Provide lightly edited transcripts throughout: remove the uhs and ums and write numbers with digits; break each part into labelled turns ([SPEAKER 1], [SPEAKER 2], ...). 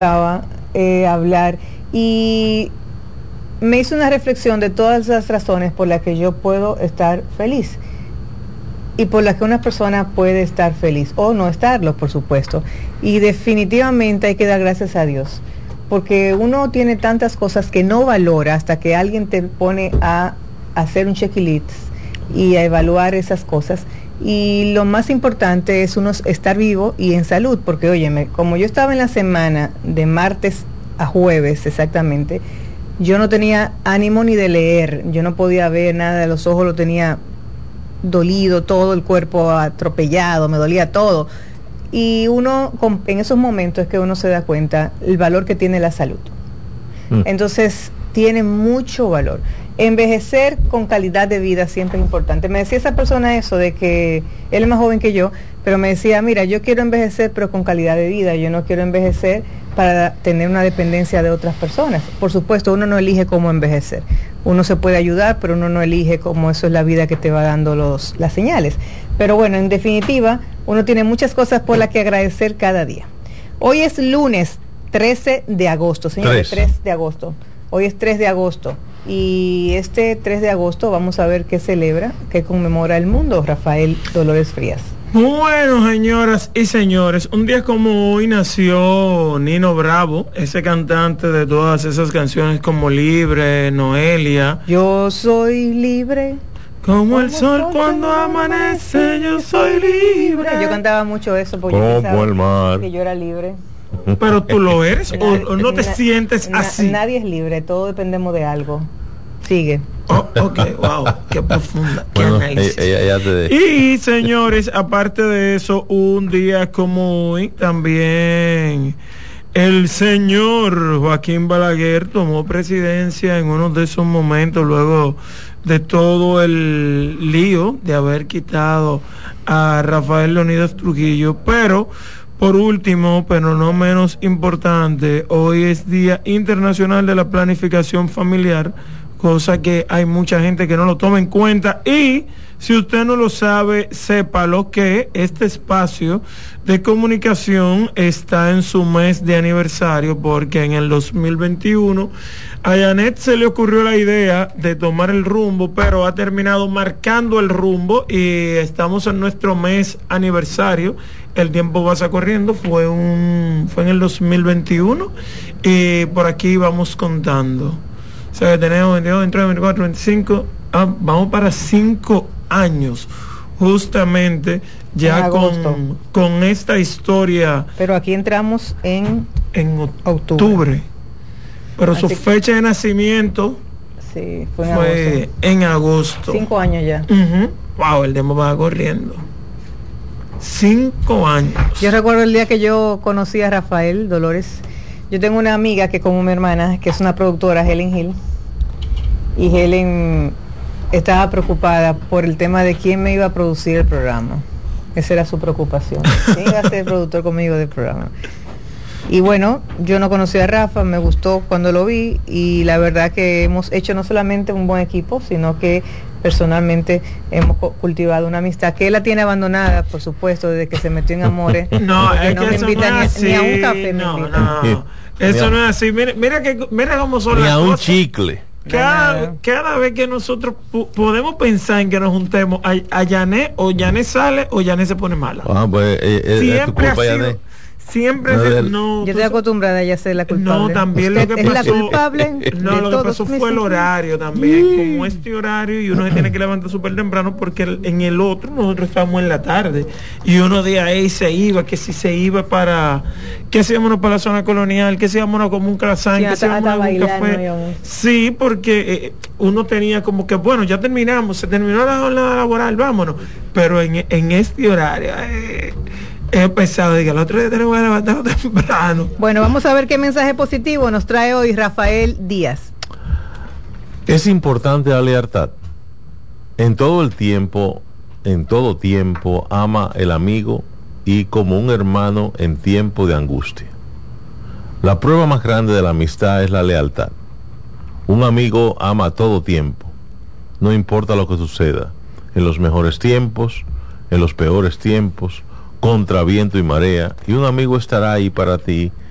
[SPEAKER 1] hablar y me hizo una reflexión de todas las razones por las que yo puedo estar feliz y por las que una persona puede estar feliz o no estarlo, por supuesto. Y definitivamente hay que dar gracias a Dios, porque uno tiene tantas cosas que no valora hasta que alguien te pone a hacer un checklist y a evaluar esas cosas. Y lo más importante es uno estar vivo y en salud, porque óyeme, como yo estaba en la semana de martes a jueves exactamente, yo no tenía ánimo ni de leer, yo no podía ver nada, los ojos lo tenía dolido, todo el cuerpo atropellado, me dolía todo. Y uno, en esos momentos es que uno se da cuenta el valor que tiene la salud. Entonces, tiene mucho valor. Envejecer con calidad de vida siempre es importante. Me decía esa persona eso, de que él es más joven que yo, pero me decía, mira, yo quiero envejecer pero con calidad de vida, yo no quiero envejecer para tener una dependencia de otras personas. Por supuesto, uno no elige cómo envejecer, uno se puede ayudar, pero uno no elige cómo eso es la vida que te va dando las señales. Pero bueno, en definitiva, uno tiene muchas cosas por las que agradecer cada día. Hoy es lunes 13 de agosto, señores, 3 de agosto. Hoy es 3 de agosto y este 3 de agosto vamos a ver qué celebra, qué conmemora el mundo, Rafael Dolores Frías.
[SPEAKER 2] Bueno, señoras y señores, un día como hoy nació Nino Bravo, ese cantante de todas esas canciones como Libre, Noelia.
[SPEAKER 1] Yo soy libre.
[SPEAKER 2] Como el sol cuando amanece, yo soy libre.
[SPEAKER 1] Yo cantaba mucho eso porque yo pensaba
[SPEAKER 3] el mar.
[SPEAKER 1] Que yo era libre.
[SPEAKER 2] Pero tú lo eres o no te sientes así.
[SPEAKER 1] Nadie es libre, todos dependemos de algo. Sigue.
[SPEAKER 2] Ok, wow, qué profunda, qué
[SPEAKER 3] bueno,
[SPEAKER 2] análisis. Y señores, aparte de eso, un día como hoy también el señor Joaquín Balaguer tomó presidencia en uno de esos momentos luego de todo el lío de haber quitado a Rafael Leónidas Trujillo. Pero por último, pero no menos importante, hoy es Día Internacional de la Planificación Familiar, cosa que hay mucha gente que no lo toma en cuenta. Y si usted no lo sabe, sépalo que este espacio de comunicación está en su mes de aniversario, porque en el 2021 a Janet se le ocurrió la idea de tomar el rumbo, pero ha terminado marcando el rumbo y estamos en nuestro mes aniversario. El tiempo pasa corriendo, fue en el 2021 y por aquí vamos contando. O sea que tenemos 22, 23, 24, 25, vamos para 5 años justamente ya con esta historia.
[SPEAKER 1] Pero aquí entramos en
[SPEAKER 2] octubre. Pero así su fecha de nacimiento
[SPEAKER 1] sí,
[SPEAKER 2] fue en agosto.
[SPEAKER 1] 5 años ya.
[SPEAKER 2] Wow, el tiempo va corriendo. 5 años.
[SPEAKER 1] Yo recuerdo el día que yo conocí a Rafael Dolores. Yo tengo una amiga que como mi hermana, que es una productora, Helen Hill, y Helen estaba preocupada por el tema de quién me iba a producir el programa. Esa era su preocupación. ¿Quién iba a ser el productor conmigo del programa? Y bueno, yo no conocía a Rafa, me gustó cuando lo vi y la verdad que hemos hecho no solamente un buen equipo, sino que personalmente hemos cultivado una amistad que él la tiene abandonada, por supuesto, desde que se metió en Amores.
[SPEAKER 2] No, es
[SPEAKER 1] no
[SPEAKER 2] que
[SPEAKER 1] me
[SPEAKER 2] eso
[SPEAKER 1] invita
[SPEAKER 2] no es
[SPEAKER 1] ni a un
[SPEAKER 2] así.
[SPEAKER 1] café.
[SPEAKER 2] No. Eso no es así. Mira cómo son
[SPEAKER 3] ni
[SPEAKER 2] las
[SPEAKER 3] a
[SPEAKER 2] cosas.
[SPEAKER 3] Un chicle.
[SPEAKER 2] Cada vez que nosotros podemos pensar en que nos juntemos a Janet, o Janet sale o Janet se pone mala.
[SPEAKER 3] Pues
[SPEAKER 2] siempre ha sido, siempre
[SPEAKER 1] yo estoy acostumbrada a ella ser la culpable.
[SPEAKER 2] No, también lo que pasó,
[SPEAKER 1] es la culpable.
[SPEAKER 2] No, lo que pasó fue el horario también, como este horario, y uno se tiene que levantar súper temprano porque en el otro nosotros estamos en la tarde y uno de ahí se iba, que si se iba para, que si íbamos para la zona colonial, que si íbamos como un croissant,
[SPEAKER 1] sí,
[SPEAKER 2] que si íbamos a un café.
[SPEAKER 1] No,
[SPEAKER 2] sí, porque uno tenía como que, bueno, ya terminamos, se terminó la jornada laboral, vámonos, pero en este horario es pesado, y que el otro día tenemos que levantarnos temprano.
[SPEAKER 1] Bueno, vamos a ver qué mensaje positivo nos trae hoy Rafael Díaz.
[SPEAKER 3] Es importante la lealtad. En todo tiempo, ama el amigo y como un hermano en tiempo de angustia. La prueba más grande de la amistad es la lealtad. Un amigo ama a todo tiempo, no importa lo que suceda, en los mejores tiempos, en los peores tiempos, contra viento y marea, y un amigo estará ahí para ti,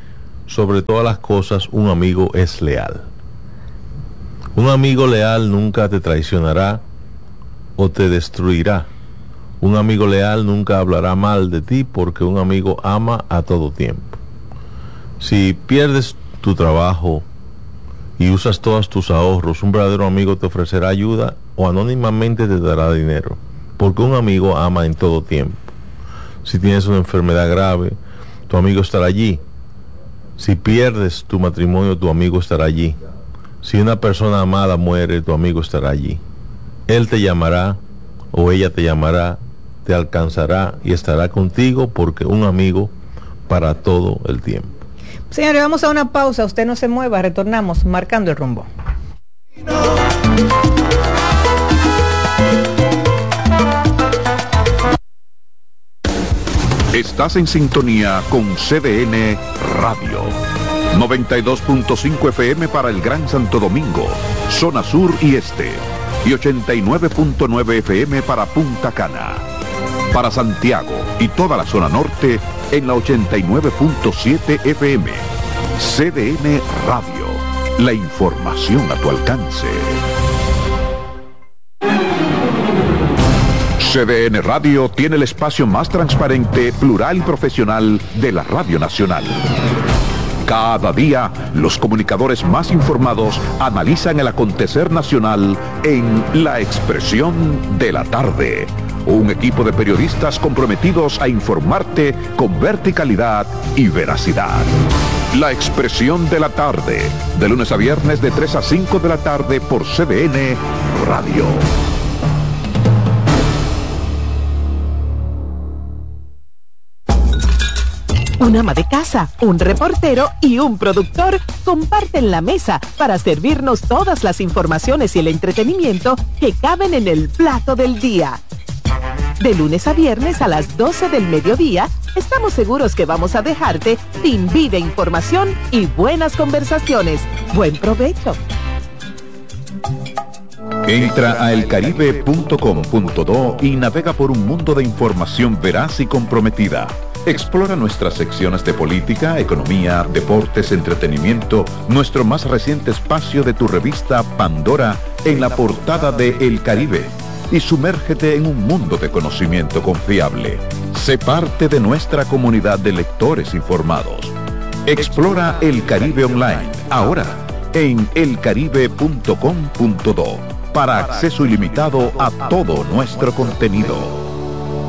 [SPEAKER 3] sobre todas las cosas, un amigo es leal. Un amigo leal nunca te traicionará o te destruirá. Un amigo leal nunca hablará mal de ti, porque un amigo ama a todo tiempo. Si pierdes tu trabajo y usas todos tus ahorros, un verdadero amigo te ofrecerá ayuda o anónimamente te dará dinero, porque un amigo ama en todo tiempo. Si tienes una enfermedad grave, tu amigo estará allí. Si pierdes tu matrimonio, tu amigo estará allí. Si una persona amada muere, tu amigo estará allí. Él te llamará o ella te llamará, te alcanzará y estará contigo, porque un amigo para todo el tiempo.
[SPEAKER 1] Señores, vamos a una pausa. Usted no se mueva, retornamos marcando el rumbo.
[SPEAKER 4] Estás en sintonía con CDN Radio. 92.5 FM para el Gran Santo Domingo, zona sur y este. Y 89.9 FM para Punta Cana. Para Santiago y toda la zona norte en la 89.7 FM. CDN Radio. La información a tu alcance. CDN Radio tiene el espacio más transparente, plural y profesional de la Radio Nacional. Cada día, los comunicadores más informados analizan el acontecer nacional en La Expresión de la Tarde. Un equipo de periodistas comprometidos a informarte con verticalidad y veracidad. La Expresión de la Tarde, de lunes a viernes de 3 a 5 de la tarde por CDN Radio.
[SPEAKER 5] Un ama de casa, un reportero y un productor comparten la mesa para servirnos todas las informaciones y el entretenimiento que caben en el plato del día. De lunes a viernes a las 12 del mediodía, estamos seguros que vamos a dejarte sin vida, información y buenas conversaciones. Buen provecho.
[SPEAKER 4] Entra a elcaribe.com.do y navega por un mundo de información veraz y comprometida. Explora nuestras secciones de política, economía, deportes, entretenimiento, nuestro más reciente espacio de tu revista Pandora en la portada de El Caribe, y sumérgete en un mundo de conocimiento confiable. Sé parte de nuestra comunidad de lectores informados. Explora El Caribe online, ahora en elcaribe.com.do, para acceso ilimitado a todo nuestro contenido.